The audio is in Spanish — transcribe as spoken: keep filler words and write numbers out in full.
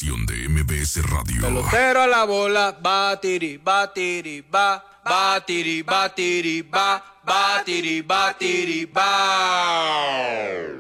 estación de M B S Radio. Pelotero a la bola, batiri, batiri, ba, batiri, batiri, ba, batiri, batiri, ba.